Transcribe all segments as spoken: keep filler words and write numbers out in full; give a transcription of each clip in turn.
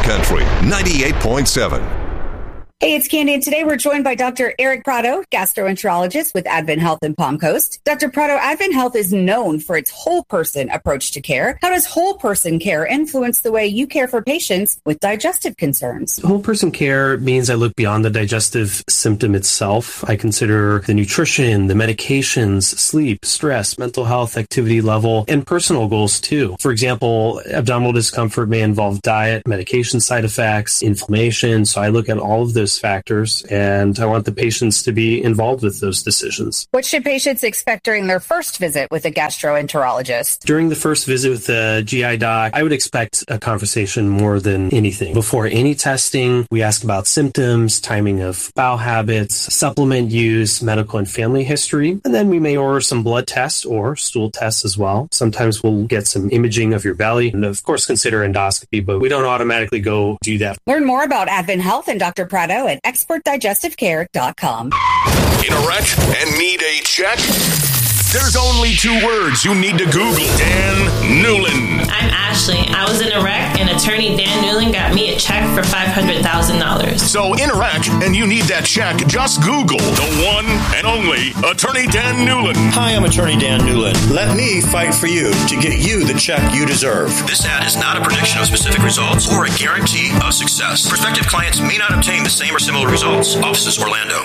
Country ninety-eight point seven. Hey, it's Candy, and today we're joined by Doctor Eric Prado, gastroenterologist with Advent Health in Palm Coast. Doctor Prado, Advent Health is known for its whole person approach to care. How does whole person care influence the way you care for patients with digestive concerns? Whole person care means I look beyond the digestive symptom itself. I consider the nutrition, the medications, sleep, stress, mental health, activity level, and personal goals too. For example, abdominal discomfort may involve diet, medication side effects, inflammation. So I look at all of those factors, and I want the patients to be involved with those decisions. What should patients expect during their first visit with a gastroenterologist? During the first visit with the G I doc, I would expect a conversation more than anything. Before any testing, we ask about symptoms, timing of bowel habits, supplement use, medical and family history, and then we may order some blood tests or stool tests as well. Sometimes we'll get some imaging of your belly, and of course consider endoscopy, but we don't automatically go do that. Learn more about Advent Health and Doctor Prado at expert digestive care dot com. In a wreck and need a check? There's only two words you need to Google. Dan Newlin. I'm Ashley. I was in a wreck, and attorney Dan Newlin got me a check for five hundred thousand dollars. So in a wreck and you need that check, just Google the one and only attorney Dan Newlin. Hi, I'm attorney Dan Newlin. Let me fight for you to get you the check you deserve. This ad is not a prediction of specific results or a guarantee of success. Prospective clients may not obtain the same or similar results. Offices Orlando.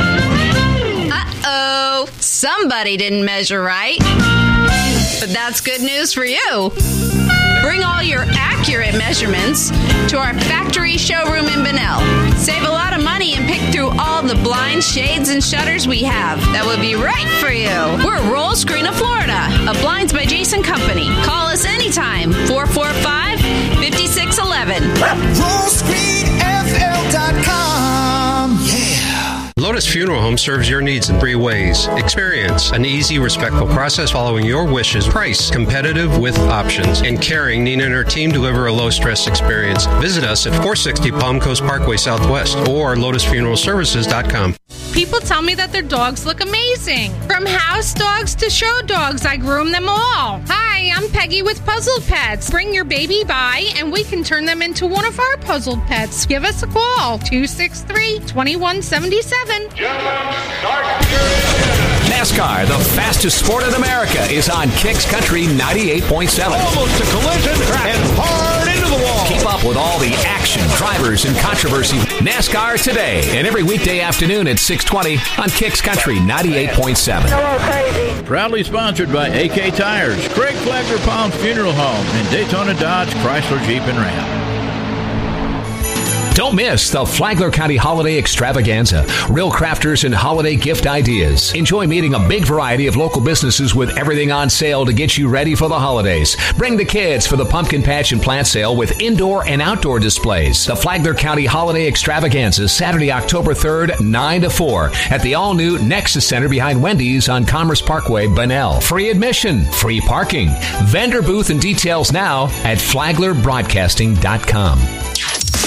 Uh-oh, somebody didn't measure right. But that's good news for you. Bring all your accurate measurements to our factory showroom in Bunnell. Save a lot of money and pick through all the blinds, shades, and shutters we have. That would be right for you. We're Roll Screen of Florida, a Blinds by Jason company. Call us anytime, four four five, five six one one. roll screen f l dot com. Yeah. Lotus Funeral Home serves your needs in three ways. Experience an easy, respectful process following your wishes. Price competitive with options. And caring, Nina and her team deliver a low-stress experience. Visit us at four sixty Palm Coast Parkway Southwest or lotus funeral services dot com. People tell me that their dogs look amazing. From house dogs to show dogs, I groom them all. Hi, I'm Peggy with Puzzled Pets. Bring your baby by and we can turn them into one of our puzzled pets. Give us a call, two six three, two one seven seven. NASCAR, the fastest sport in America, is on Kicks Country ninety-eight point seven. Almost a collision and hard into the wall. Keep up with all the action, drivers, and controversy. NASCAR today and every weekday afternoon at six twenty on Kicks Country ninety-eight point seven. Proudly sponsored by A K Tires, Craig Flagler Palms Funeral Home, and Daytona Dodge, Chrysler, Jeep, and Ram. Don't miss the Flagler County Holiday Extravaganza. Real crafters and holiday gift ideas. Enjoy meeting a big variety of local businesses with everything on sale to get you ready for the holidays. Bring the kids for the pumpkin patch and plant sale with indoor and outdoor displays. The Flagler County Holiday Extravaganza, Saturday, October third, nine to four at the all-new Nexus Center behind Wendy's on Commerce Parkway, Bunnell. Free admission, free parking. Vendor booth and details now at flagler broadcasting dot com.